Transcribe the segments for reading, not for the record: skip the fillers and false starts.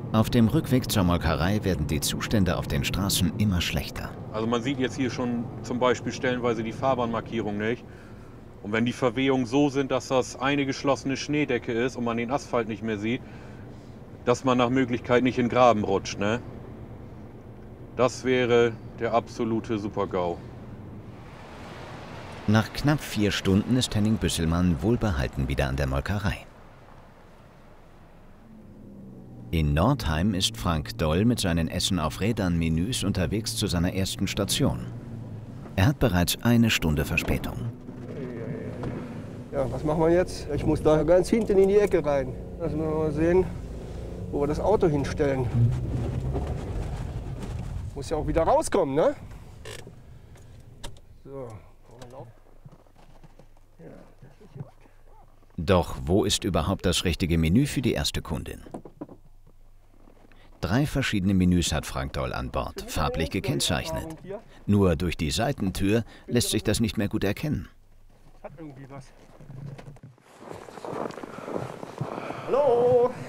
Auf dem Rückweg zur Molkerei werden die Zustände auf den Straßen immer schlechter. Also man sieht jetzt hier schon zum Beispiel stellenweise die Fahrbahnmarkierung nicht. Und wenn die Verwehungen so sind, dass das eine geschlossene Schneedecke ist und man den Asphalt nicht mehr sieht, dass man nach Möglichkeit nicht in den Graben rutscht, ne? Das wäre der absolute Super-GAU. Nach knapp 4 Stunden ist Henning Büsselmann wohlbehalten wieder an der Molkerei. In Nordheim ist Frank Doll mit seinen Essen auf Rädern Menüs unterwegs zu seiner ersten Station. Er hat bereits 1 Stunde Verspätung. Ja, was machen wir jetzt? Ich muss da ganz hinten in die Ecke rein. Lassen wir mal sehen, wo wir das Auto hinstellen. Muss ja auch wieder rauskommen, ne? So. Doch wo ist überhaupt das richtige Menü für die erste Kundin? 3 verschiedene Menüs hat Frank Doll an Bord, farblich gekennzeichnet. Nur durch die Seitentür lässt sich das nicht mehr gut erkennen. Hat irgendwie was. Hallo!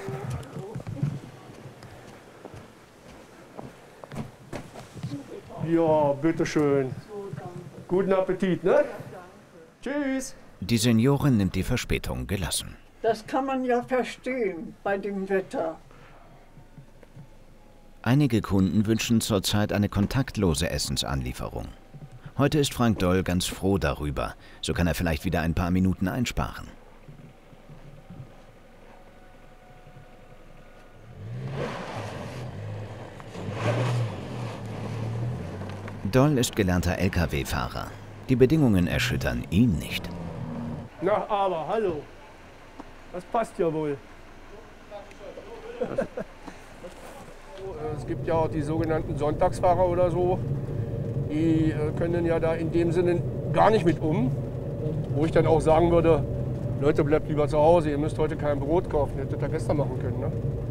Ja, bitteschön. Guten Appetit, ne? Tschüss! Die Seniorin nimmt die Verspätung gelassen. Das kann man ja verstehen bei dem Wetter. Einige Kunden wünschen zurzeit eine kontaktlose Essensanlieferung. Heute ist Frank Doll ganz froh darüber. So kann er vielleicht wieder ein paar Minuten einsparen. Doll ist gelernter Lkw-Fahrer. Die Bedingungen erschüttern ihn nicht. Na, aber hallo. Das passt ja wohl. Es gibt ja auch die sogenannten Sonntagsfahrer oder so. Die können ja da in dem Sinne gar nicht mit um. Wo ich dann auch sagen würde, Leute, bleibt lieber zu Hause, ihr müsst heute kein Brot kaufen. Hättet ihr gestern machen können, ne?